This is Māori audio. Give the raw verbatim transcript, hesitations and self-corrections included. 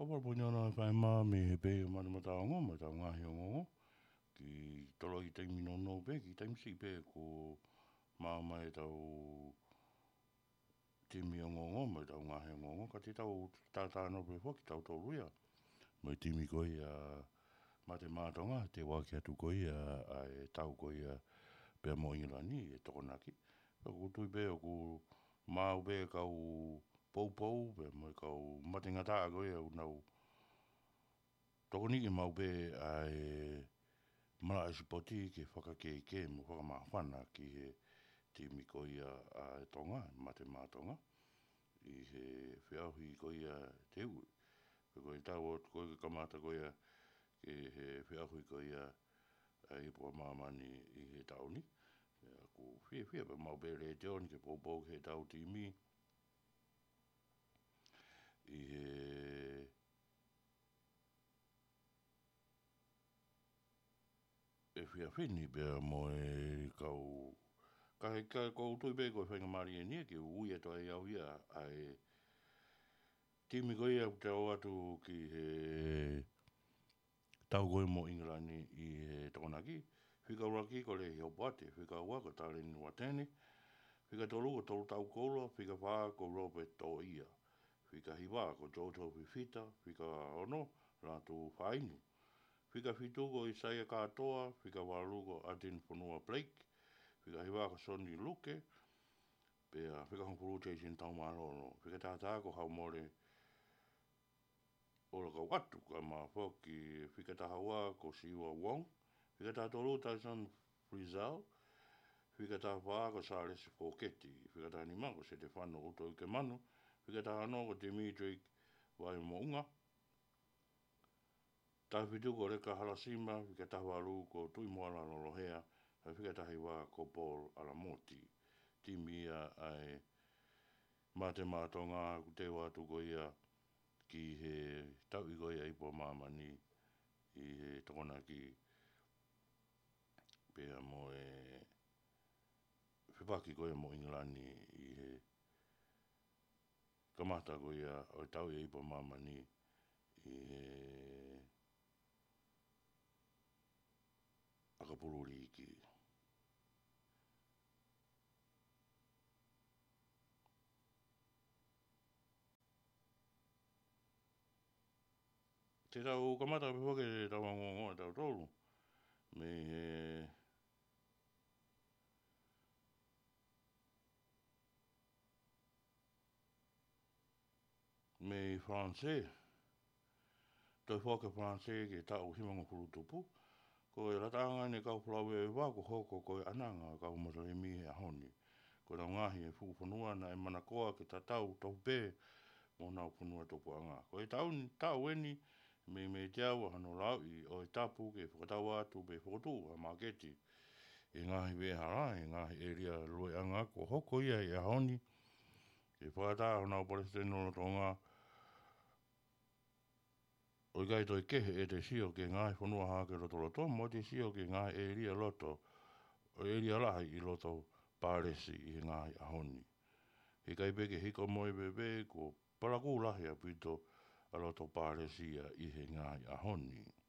Papa ponya na whai mā me he pe mani mataongo, ma tau ngahi o ngongo. Ki tolo i taimi no no pe, ki taimi si pe ko mā mai tau timi o ngongo, ma tau ngahi o ngongo. Ka te tau tātā no pe whoki tau tau ruia. Mai timi koi a ma te mātonga, te waki atu koi a, a e tau koi a pia mo ingilani, e tokonaki. Ka kutui pe o ku māu pe kau pou pou, pe mo kau matingata a koi au nau tokoni ki mau pe ai mara asipoti ke whakake ke mo whakamawhana ki he timi ko ia a tonga, mate mātonga. I he whiauhi ko ia te ui. Ko i tau o ko i kamata ko ia ke he whiauhi ko ia a ipua mamani i he tauni. Ko whia whia pa mau pe re te oni ke poupou ke tau timi. I he e whia whini pia mo e kau ka he ka kou tui pe koe whainga mari e nia ki ui ato e au ia a e timi koe au te au atu ki he tau koe mo Ingilani i he tokonaki. Whika uraki ko le heo pate, whika ua ko tale ni watene, whika tolu ko tolu tau koula, whika whaa ko rope to ia. Whika hiwa ko joto whiwhita, whika ono rātu whainu. Whika whitu ko Isaiah katoa, whika walu ko Adin Whanua Blake, whika hiwa ko Sonny Luke, pea whika hongpuru Jason Taumalono, whika tātā ko haumore ora kau atu, ka ma whoki whika tahawa ko Siwa Wong, whika tātolu Tyson Frizzell, whika tāwha ko Charles Foketi, whika tānima ko Stefano Uto Ike Manu, whika tāhano ko Dimitri Waimonga, tā whitu ko Reka Halasima, whika tawaru ko Tui Moala Lolohea, whika tahiwa ko Paul Alamoti. Timia ai mā te mātonga ku te watu ko ia ki he tau i ko ia ipo mamani i he tokona ki pea mo e whipaki ko ia mo Ingilani i he kamata ko ia o tau i ipo mamani i he akapururi ki. Te tau kamata pe whake te tau angongo e tau tolu. Me he me Francais. Toi whake Francais ke tau himanga puru tupu. Ko e ratanga ne kau pulawe e wako hoko ko e ananga kau masalemi he ahoni. Ko tau ngahi e whukupunua na e manakoa ke tatau tau pē mo nau punua topu anga. Ko e tau ni tau weni me me te au hano lau i o e tapu ke whakatau atu pe whakotu a maketi. E ngahi we hara, e ngahi e ria lue anga ko hoko ia i ahoni. E whakatau nau palestino no tonga. O gai toi kehe e te sio ke ngai whanua hake roto roto, mo te sio ke ngai e ria loto, o e ria lahi i loto pāresi i ngai ahoni. He kai peke hiko moe bebe ko paraku lahi a pito a loto pāresi i he ngai ahoni.